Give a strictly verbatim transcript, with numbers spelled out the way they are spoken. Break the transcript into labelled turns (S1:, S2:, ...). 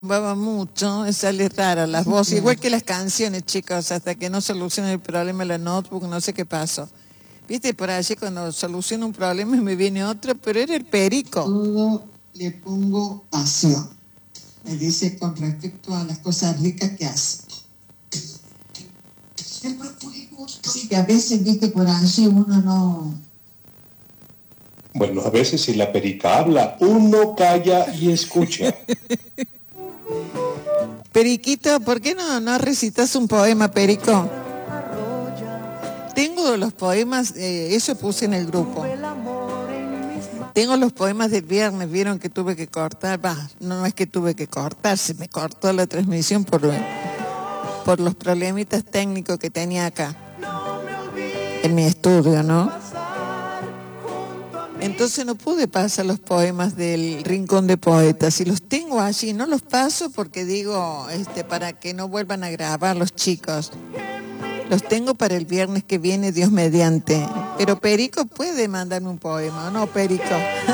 S1: Va mucho, sale rara las voces, igual que las canciones, chicos, hasta que no solucione el problema de la notebook, no sé qué pasó. Viste, por allí cuando soluciono un problema me viene otro, pero era el perico.
S2: Todo le pongo pasión, me dice con respecto a las cosas ricas que hace. Y a veces, viste, por allí uno no...
S3: Bueno, a veces si la perica habla, uno calla y escucha.
S1: Periquito, ¿por qué no, no recitas un poema, Perico? Tengo los poemas, eh, eso puse en el grupo. Tengo los poemas del viernes, vieron que tuve que cortar, bah, no es que tuve que cortar, se me cortó la transmisión por, por los problemitas técnicos que tenía acá, en mi estudio, ¿no? Entonces no pude pasar los poemas del Rincón de Poetas y los tengo allí, no los paso porque digo, este, para que no vuelvan a grabar los chicos. Los tengo para el viernes que viene, Dios mediante. Pero Perico puede mandarme un poema, ¿o no, Perico?